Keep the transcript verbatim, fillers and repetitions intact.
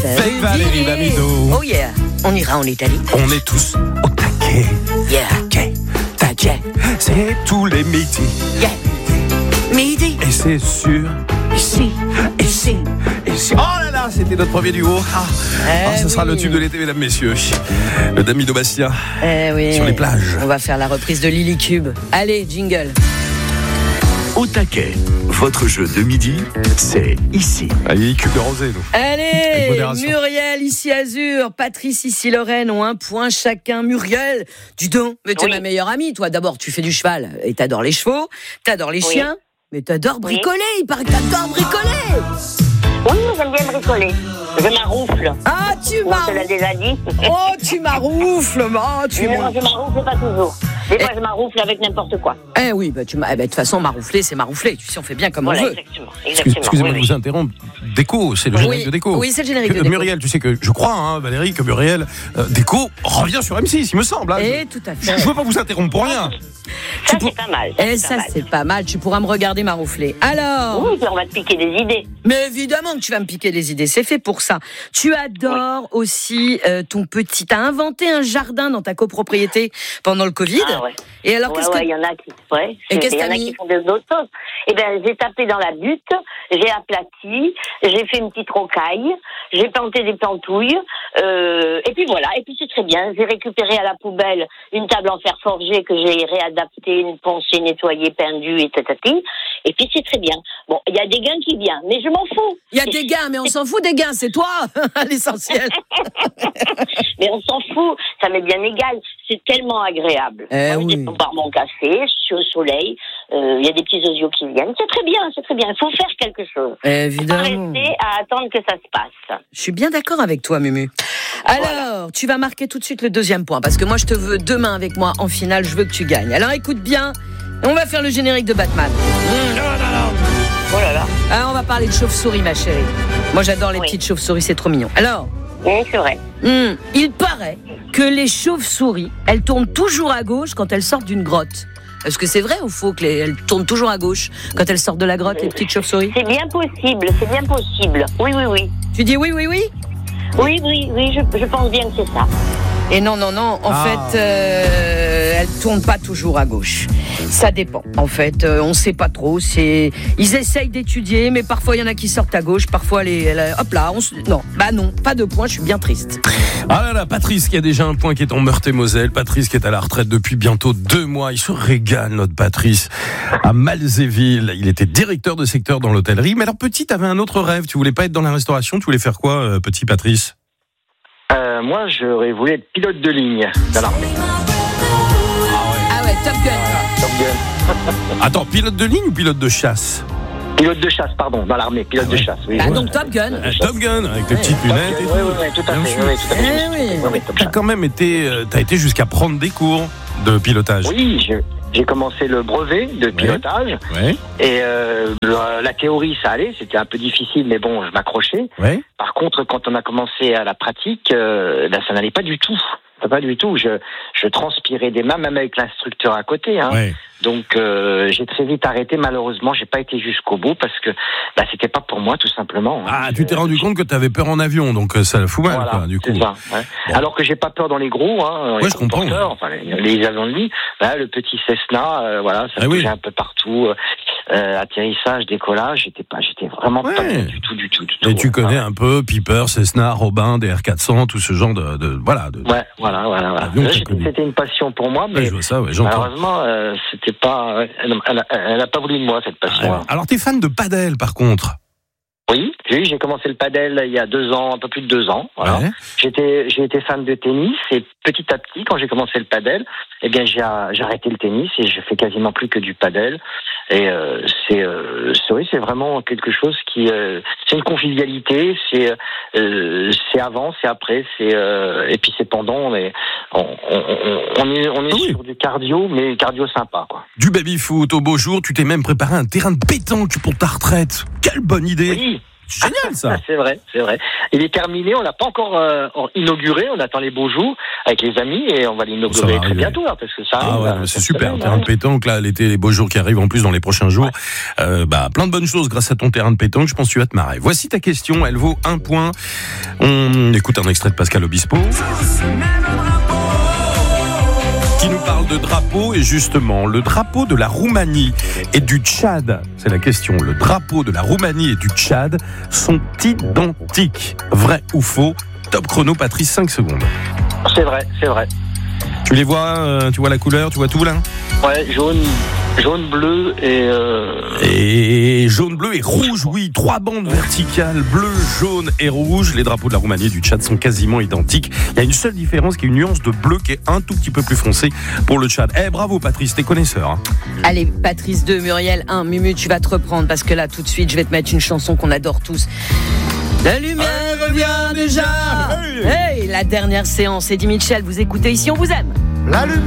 Avec Valérie Damido. Oh yeah, on ira en Italie. On est tous au taquet. Yeah. Taquet, taquet. C'est tous les midis. Yeah. Midi. Et c'est sûr. Ici. Ici. Ici. Oh là là, c'était notre premier duo. Ah, Eh ah, ce oui. sera le tube de l'été, mesdames, messieurs. Le Damido Bastien. Eh oui. Sur les plages. On va faire la reprise de Lily Cube. Allez, jingle. Au taquet, votre jeu de midi, c'est ici. Allez, cube de rosé, nous. Avec Allez, modération. Muriel ici Azur, Patrice ici Lorraine ont un point chacun. Muriel, dis donc, mais t'es Oui. ma meilleure amie, toi. D'abord, tu fais du cheval et t'adores les chevaux, t'adores les Oui. chiens, mais t'adores bricoler. Il paraît que t'adores bricoler. Oui, j'aime bien bricoler. Je m'arroufle. Ah, tu On m'as, te l'a déjà dit. oh, tu m'arroufles, oh, tu Mais m'as. moi, je m'arroufle pas toujours. Des fois, je m'arroufle avec n'importe quoi. Eh oui, bah tu m'as. Eh ben, de toute façon, maroufler, c'est maroufler. Tu sais, on fait bien comme Voilà, on veut. exactement. Excuse- exactement. Excusez-moi oui, de oui. vous interrompre. Déco, c'est le Oui. générique de Déco. Oui, c'est le générique de Que- Déco. Muriel, tu sais que je crois, hein, Valérie, que Muriel, euh, Déco revient sur M six, il me semble. hein. Eh, tout à Je fait. ne veux pas vous interrompre pour rien. Ça, pour- c'est pas mal. Eh, c'est ça, pas mal. c'est pas mal. Tu pourras me regarder maroufler. Alors. Oui, puis on va te piquer des idées. Mais évidemment que tu vas me piquer les idées, c'est fait pour ça. Tu adores aussi euh, ton petit... T'as inventé un jardin dans ta copropriété pendant le Covid. Ah ouais. Et alors, Ouais, qu'est-ce ouais, que... il y en a qui, ouais, Et qu'est-ce il y que en t'as a mis qui font des autres choses. Eh ben, j'ai tapé dans la butte, j'ai aplati, j'ai fait une petite rocaille, j'ai planté des plantouilles, euh, et puis voilà, et puis c'est très bien. J'ai récupéré à la poubelle une table en fer forgé que j'ai réadaptée, une poncée, nettoyée, peindue, et tatati. Et puis c'est très bien. Bon, il y a des gains qui viennent, mais je m'en fous. Il y a des gains, mais on s'en fout des gains, c'est toi l'essentiel. Mais on s'en fout, ça m'est bien égal. C'est tellement agréable. Eh Moi, oui. je prépare mon café, je suis au soleil, euh, il y a des petits osios qui viennent. C'est très bien, c'est très bien. Il faut faire quelque chose. Pas Évidemment. rester à attendre que ça se passe. Je suis bien d'accord avec toi, Mumu. Alors, tu vas marquer tout de suite le deuxième point, parce que moi, je te veux demain avec moi en finale, je veux que tu gagnes. Alors, écoute bien, on va faire le générique de Batman. Oh là là. Ah, on va parler de chauve-souris, ma chérie. Moi, j'adore les Oui. petites chauves-souris, c'est trop mignon. Alors... Oui, c'est vrai. Hmm, il paraît que les chauves-souris, elles tournent toujours à gauche quand elles sortent d'une grotte. Est-ce que c'est vrai ou faux qu'elles tournent toujours à gauche quand elles sortent de la grotte, les petites chauves-souris? C'est bien possible, c'est bien possible. Oui, oui, oui. Tu dis oui, oui, oui? Oui, oui, oui, je, je pense bien que c'est ça. Et non, non, non, en Ah. fait, euh, elles tournent pas toujours à gauche. Ça dépend, en fait, euh, on sait pas trop. C'est... Ils essayent d'étudier, mais parfois il y en a qui sortent à gauche, parfois les... les- hop là, on se... non, bah non, pas de point, je suis bien triste. Ah là là, Patrice qui a déjà un point qui est en Meurthe-et-Moselle. Patrice qui est à la retraite depuis bientôt deux mois. Il se régale, notre Patrice, à Malzéville. Il était directeur de secteur dans l'hôtellerie. Mais alors, petit, t'avais un autre rêve. Tu voulais pas être dans la restauration. Tu voulais faire quoi, euh, petit Patrice? Euh, moi, j'aurais voulu être pilote de ligne dans l'armée. Ah ouais, Top Gun. Top Gun. Attends, pilote de ligne ou pilote de chasse? Pilote de chasse, pardon, dans l'armée. Pilote de chasse, oui. Bah Ouais. donc Top Gun. Euh, Top Gun, avec les Ouais. petites Top lunettes Gun, et oui, tout. oui, oui, tout à Bien fait. sûr. Oui, tout à fait. Eh oui. Oui, oui, Top T'as Gun. quand même été, euh, t'as été jusqu'à prendre des cours de pilotage. Oui, je- j'ai commencé le brevet de pilotage. Ouais, Et euh, la, la théorie, ça allait. C'était un peu difficile, mais bon, je m'accrochais. ouais. Par contre, quand on a commencé à la pratique, euh, là, ça n'allait pas du tout. Pas du tout. Je, je transpirais des mains, même avec l'instructeur à côté. Hein. Ouais. Donc, euh, j'ai très vite arrêté. Malheureusement, j'ai pas été jusqu'au bout parce que bah, c'était pas pour moi, tout simplement. hein. Ah, tu t'es rendu compte que t'avais peur en avion, donc euh, ça le fout mal, Voilà, quoi, du coup. c'est ça, ouais. Bon. Alors que j'ai pas peur dans les gros, hein, dans Ouais, les je comprends, transporteurs, enfin les, les avions de ligne. Bah, le petit Cessna, euh, voilà, ça Ah oui. bougeait un peu partout. Euh, atterrissage, décollage, j'étais pas, j'étais vraiment pas Ouais. bien du tout, du tout, du tout. Et tu connais Ouais. un peu Piper, Cessna, Robin, D R quatre cents, tout ce genre de, de voilà. De, Ouais, voilà, voilà, voilà. Avion que Là, t'as connu. C'était une passion pour moi, Ouais, mais je vois ça, ouais, j'entends. malheureusement, euh, c'était pas. ouais, Elle, elle, a- elle a pas voulu de moi cette passion. Ah, alors t'es fan de padel, par contre. Oui, oui, j'ai commencé le padel il y a deux ans, un peu plus de deux ans. Voilà. Ouais. J'étais, j'ai été fan de tennis et petit à petit, quand j'ai commencé le padel, eh bien j'ai, j'ai arrêté le tennis et je fais quasiment plus que du padel. Et euh, c'est, euh, c'est, oui, c'est vraiment quelque chose qui, euh, c'est une convivialité. C'est, euh, c'est avant, c'est après, c'est euh, et puis c'est pendant. On est, on, on, on, on est, on est Ah oui. sur du cardio, mais cardio sympa, quoi. Du baby-foot au beau jour, tu t'es même préparé un terrain de pétanque pour ta retraite. Quelle bonne idée. Oui. C'est génial, ça. C'est vrai, c'est vrai. Il est terminé, on l'a pas encore euh, inauguré, on attend les beaux jours avec les amis et on va l'inaugurer très bientôt, là, parce que ça arrive. Ah ouais, là, c'est super. semaine, Terrain hein. de pétanque, là, l'été, les beaux jours qui arrivent en plus dans les prochains jours. Ouais. Euh, bah, plein de bonnes choses grâce à ton terrain de pétanque. Je pense que tu vas te marrer. Voici ta question. Elle vaut un point. On écoute un extrait de Pascal Obispo, qui nous parle de drapeau, et justement, le drapeau de la Roumanie et du Tchad, c'est la question, le drapeau de la Roumanie et du Tchad sont identiques. Vrai ou faux? Top chrono, Patrice, cinq secondes. C'est vrai, c'est vrai. Tu les vois, euh, tu vois la couleur, tu vois tout là? Ouais, jaune, jaune, bleu et... Euh... Et jaune, bleu et rouge, oui, trois bandes verticales, bleu, jaune et rouge. Les drapeaux de la Roumanie et du Tchad sont quasiment identiques. Il y a une seule différence qui est une nuance de bleu qui est un tout petit peu plus foncé pour le Tchad. Eh, bravo Patrice, t'es connaisseur. Hein. Allez, Patrice deux, Muriel un, Mumu, tu vas te reprendre parce que là, tout de suite, je vais te mettre une chanson qu'on adore tous. La lumière revient déjà. Hey, la dernière séance, Eddie Mitchell, vous écoutez Ici, on vous aime. La lumière